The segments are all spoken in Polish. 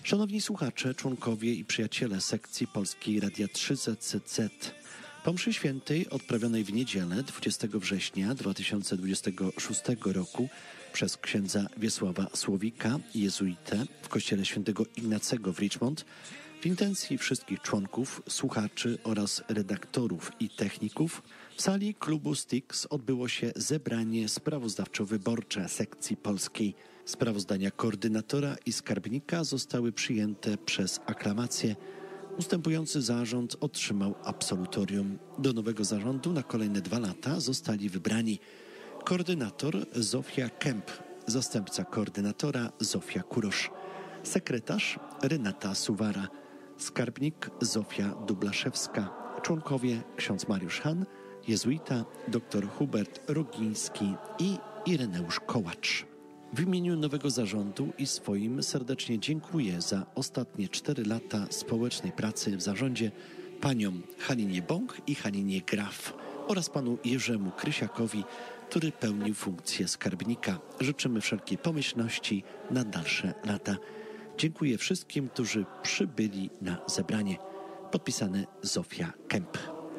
Szanowni słuchacze, członkowie i przyjaciele sekcji Polskiej Radia 3ZCZ. Po mszy świętej odprawionej w niedzielę 20 września 2026 roku przez księdza Wiesława Słowika, jezuitę w kościele świętego Ignacego w Richmond, w intencji wszystkich członków, słuchaczy oraz redaktorów i techników w sali klubu Styx odbyło się zebranie sprawozdawczo-wyborcze sekcji polskiej. Sprawozdania koordynatora i skarbnika zostały przyjęte przez aklamację. Ustępujący zarząd otrzymał absolutorium. Do nowego zarządu na kolejne 2 lata zostali wybrani koordynator Zofia Kemp, zastępca koordynatora Zofia Kurosz, sekretarz Renata Suwara, skarbnik Zofia Dublaszewska, członkowie ksiądz Mariusz Han, jezuita, dr Hubert Rogiński i Ireneusz Kołacz. W imieniu nowego zarządu i swoim serdecznie dziękuję za ostatnie 4 lata społecznej pracy w zarządzie paniom Haninie Bąk i Haninie Graf oraz panu Jerzemu Krysiakowi, który pełnił funkcję skarbnika. Życzymy wszelkiej pomyślności na dalsze lata. Dziękuję wszystkim, którzy przybyli na zebranie. Podpisane Zofia Kemp.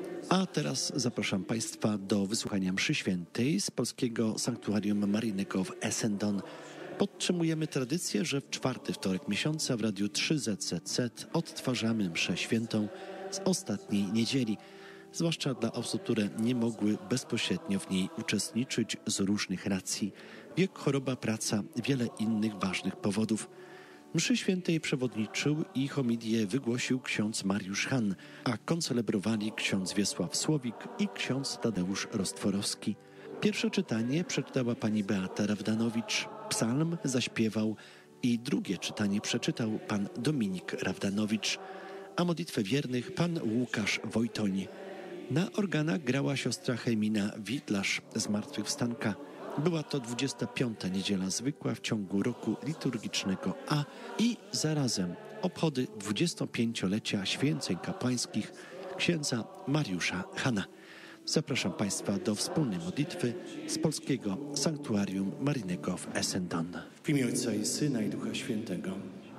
A teraz zapraszam Państwa do wysłuchania mszy świętej z polskiego sanktuarium maryjnego w Essendon. Podtrzymujemy tradycję, że w 4. wtorek miesiąca w Radiu 3ZCZ odtwarzamy mszę świętą z ostatniej niedzieli, zwłaszcza dla osób, które nie mogły bezpośrednio w niej uczestniczyć z różnych racji. Wiek, choroba, praca, wiele innych ważnych powodów. Mszy świętej przewodniczył i homilię wygłosił ksiądz Mariusz Han, a koncelebrowali ksiądz Wiesław Słowik i ksiądz Tadeusz Rostworowski. Pierwsze czytanie przeczytała pani Beata Rawdanowicz, psalm zaśpiewał i drugie czytanie przeczytał pan Dominik Rawdanowicz, a modlitwę wiernych pan Łukasz Wojtoń. Na organach grała siostra Hejmina Witlarz z Zmartwychwstanka. Była to 25. niedziela zwykła w ciągu roku liturgicznego A i zarazem obchody 25-lecia święceń kapłańskich księdza Mariusza Hana. Zapraszam Państwa do wspólnej modlitwy z polskiego sanktuarium maryjnego w Essendon. W imię Ojca i Syna i Ducha Świętego.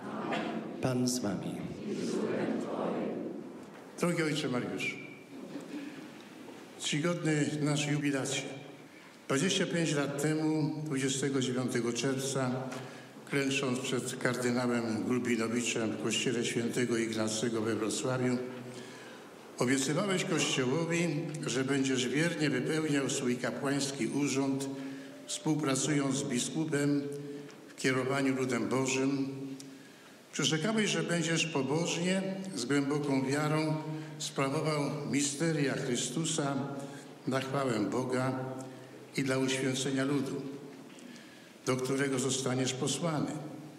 Pan z Wami. Drogi Ojcze Mariusz, czcigodny nasz jubilacie, 25 lat temu, 29 czerwca, klęcząc przed kardynałem Gulbinowiczem w kościele świętego Ignacego we Wrocławiu, obiecywałeś Kościołowi, że będziesz wiernie wypełniał swój kapłański urząd, współpracując z biskupem w kierowaniu ludem Bożym. Przyrzekałeś, że będziesz pobożnie, z głęboką wiarą sprawował misteria Chrystusa na chwałę Boga i dla uświęcenia ludu, do którego zostaniesz posłany.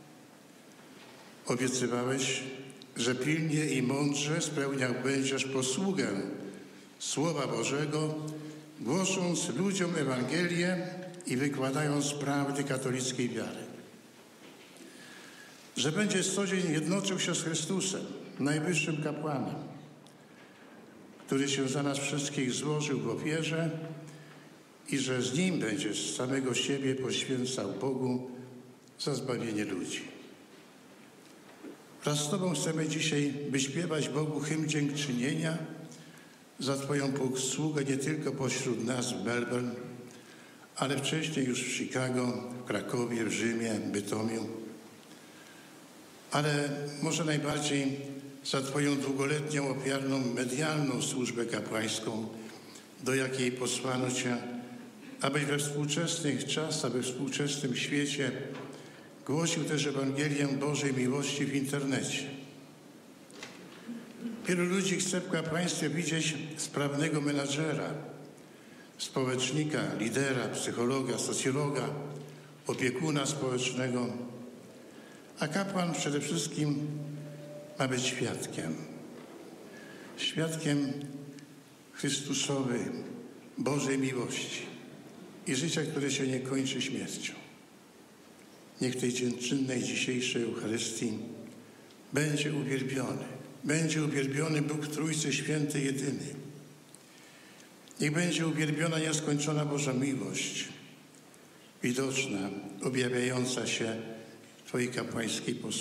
Obiecywałeś, że pilnie i mądrze spełniał będziesz posługę Słowa Bożego, głosząc ludziom Ewangelię i wykładając prawdy katolickiej wiary. Że będziesz co dzień jednoczył się z Chrystusem, najwyższym kapłanem, który się za nas wszystkich złożył w ofierze, i że z Nim będziesz samego siebie poświęcał Bogu za zbawienie ludzi. Wraz z Tobą chcemy dzisiaj wyśpiewać Bogu hymn dziękczynienia za Twoją posługę nie tylko pośród nas w Melbourne, ale wcześniej już w Chicago, w Krakowie, w Rzymie, w Bytomiu. Ale może najbardziej za Twoją długoletnią, ofiarną, medialną służbę kapłańską, do jakiej posłano Cię, abyś we współczesnych czasach, we współczesnym świecie głosił też Ewangelię Bożej miłości w internecie. Wielu ludzi chce w kapłaństwie widzieć sprawnego menadżera, społecznika, lidera, psychologa, socjologa, opiekuna społecznego, a kapłan przede wszystkim ma być świadkiem. Świadkiem Chrystusowej, Bożej miłości i życia, które się nie kończy śmiercią. Niech w tej dziękczynnej dzisiejszej Eucharystii będzie uwielbiony Bóg Trójcy Święty Jedyny. Niech będzie uwielbiona nieskończona Boża miłość, widoczna, objawiająca się w Twojej kapłańskiej posługze.